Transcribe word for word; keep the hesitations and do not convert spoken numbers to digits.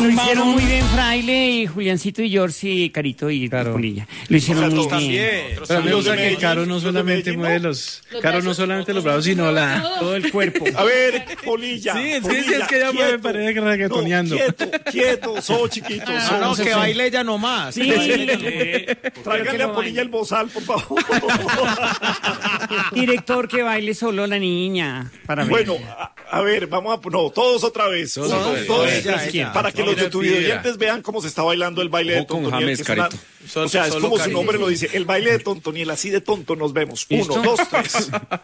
lo hicieron muy bien Fraile y Juliancito y George y Carito y Claro. Polilla. Lo hicieron O sea, muy también. bien. Pero me Los gusta de que Medellín, Caro no los de solamente Medellín, mueve ¿no? los... Caro no solamente los brazos, sino la... Todo el cuerpo. A ver, Polilla. Sí, es que Polilla, es que ella mueve quieto. paredes reggaetoneando. No, quieto, quieto, so chiquito. Ah, so, no, so, que so. baile ella nomás. Sí, Tráigale a Polilla el bozal, por favor. director, que baile solo la niña. Para ver. Bueno, a, a ver, vamos a... No, todos otra vez. Todos Uno, otra vez. dos, Ella, tres, ella. para que No, los de mira, tu piedra. videoyentes vean cómo se está bailando el baile de Ojo con Tontoniel. James, que es una- Carito. O sea, es Solo como su Carito. nombre lo dice. El baile de Tontoniel, así de tonto nos vemos. ¿Listo? Uno, dos, tres.